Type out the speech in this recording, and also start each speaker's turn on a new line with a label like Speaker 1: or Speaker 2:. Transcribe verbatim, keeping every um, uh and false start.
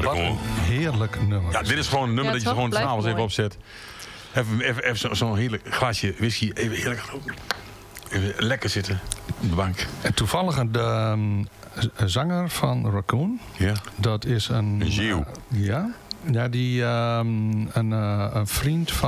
Speaker 1: Wat
Speaker 2: gewoon.
Speaker 1: een heerlijk nummer.
Speaker 2: Ja, dit is gewoon een nummer
Speaker 3: Ja,
Speaker 2: dat je
Speaker 3: toch?
Speaker 2: gewoon
Speaker 3: Blijft
Speaker 2: s'avonds even
Speaker 3: mooi.
Speaker 2: opzet. Even, even, even zo- zo'n heerlijk glaasje whisky. Even heerlijk roken. Even lekker zitten op de bank.
Speaker 1: En toevallig de um, z- zanger van Raccoon,
Speaker 2: Ja.
Speaker 1: dat is een...
Speaker 2: Een Zeeuw.
Speaker 1: uh, ja, ja, die um, een, uh, een vriend van